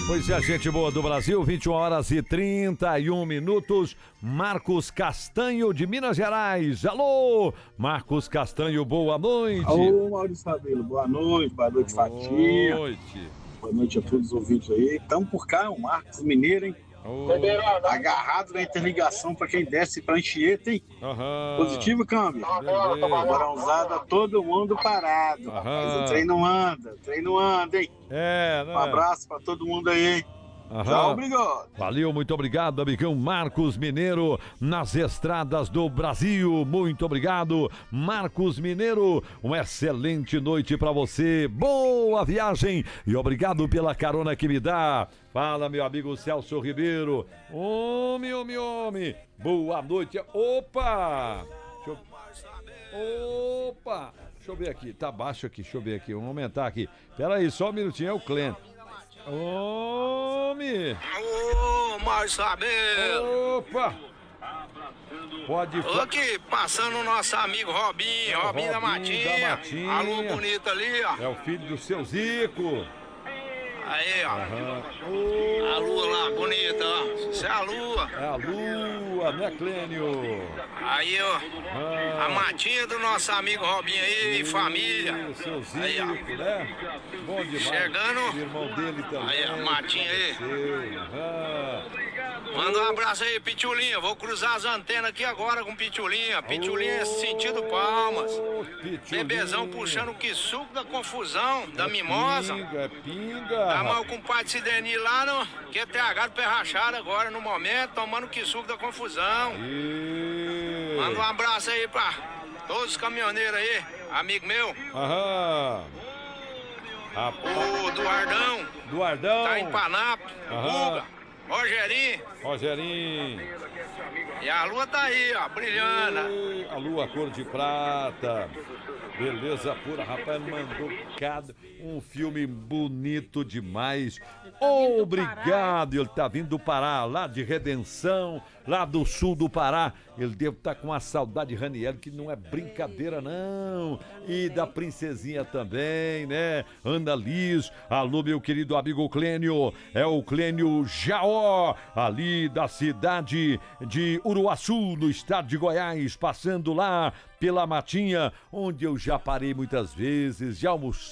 Pois é, gente boa do Brasil, 21 horas e 31 minutos. Marcos Castanho, de Minas Gerais. Alô, Marcos Castanho, boa noite. Alô, Maurício Rabelo, boa noite, Fatia. Boa noite a todos os ouvintes aí. Estamos por cá, o Marcos Mineiro, hein? Agarrado na interligação para quem desce pra Anchieta, hein? Positivo, câmbio. Barãozada, todo mundo parado. Mas o trem não anda, hein? Um abraço para todo mundo aí, hein? Tchau, obrigado. Valeu, muito obrigado, amigão Marcos Mineiro, nas estradas do Brasil. Muito obrigado, Marcos Mineiro. Uma excelente noite pra você. Boa viagem e obrigado pela carona que me dá. Fala, meu amigo Celso Ribeiro. Homem. Boa noite. Opa! Deixa eu ver aqui. Tá baixo aqui, deixa eu ver aqui. Vamos aumentar aqui. Pera aí, só um minutinho. É o Clênio. Homem! Ô, Maurício Rabelo! Opa! Pode falar. Aqui, passando o nosso amigo Robinho da Matinha. A lua bonita ali, ó. É o filho do seu Zico. Aí, ó. A lua lá, bonita, ó. Isso é a lua. É a lua, né, Clênio? Aí, ó. A matinha do nosso amigo Robinho aí, família. Seu Zico, aí, né? Bom demais. Chegando. O irmão dele também. Aí, a matinha aí. Manda um abraço aí, Pitulinha. Vou cruzar as antenas aqui agora com Pitulinha. Pitulinha sentido Palmas. Bebezão puxando o quissuco da confusão, da mimosa. Pinga. Tá mal com o pai de Sideni lá no QTH do Pé Rachado agora, no momento, tomando o quissuco da confusão. Manda um abraço aí pra todos os caminhoneiros aí, amigo meu. O Duardão. Tá em Panápolis. Guga. Rogerinho. E a lua tá aí, ó, brilhando. A lua cor de prata. Beleza pura, rapaz, mandou um filme bonito demais. Obrigado, ele tá vindo do Pará, lá de Redenção, lá do sul do Pará. Ele deve estar com uma saudade de Raniel, que não é brincadeira, não. E da princesinha também, né? Ana Liz. Alô, meu querido amigo Clênio. É o Clênio Jaó, ali da cidade de Uruaçu, no estado de Goiás, passando lá pela Matinha, onde eu já parei muitas vezes, já almocei